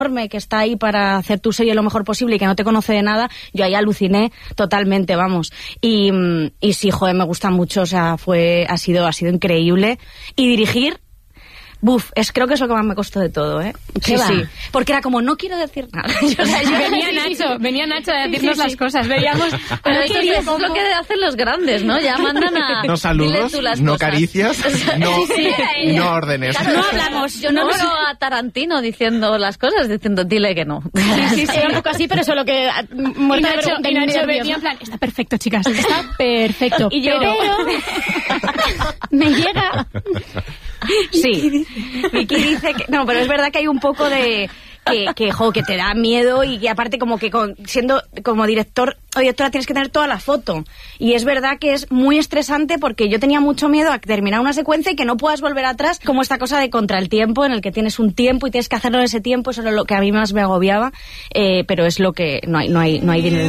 que está ahí para hacer tu serie lo mejor posible y que no te conoce de nada, yo ahí aluciné totalmente, vamos. Y sí, joder, me gusta mucho, o sea, ha sido increíble. Y dirigir, creo que es lo que más me costó de todo, ¿eh? Sí. Porque era como, no quiero decir nada. Venía Nacho a decirnos las cosas, veíamos... Pero eso es lo que hacen los grandes, ¿no? Ya mandan a... No saludos, no caricias, no órdenes. Claro, no hablamos. Yo no veo a Tarantino diciendo las cosas, diciendo, dile que no. Sí, era un poco así, pero solo que... Y Nacho venía en plan, está perfecto, chicas, está perfecto. Y yo... me llega... Sí, Vicky dice que... No, pero es verdad que hay un poco de... que te da miedo y que aparte como que siendo como director o directora tienes que tener toda la foto. Y es verdad que es muy estresante porque yo tenía mucho miedo a terminar una secuencia y que no puedas volver atrás, como esta cosa de contra el tiempo, en el que tienes un tiempo y tienes que hacerlo en ese tiempo. Eso era lo que a mí más me agobiaba, pero es lo que... No hay dinero.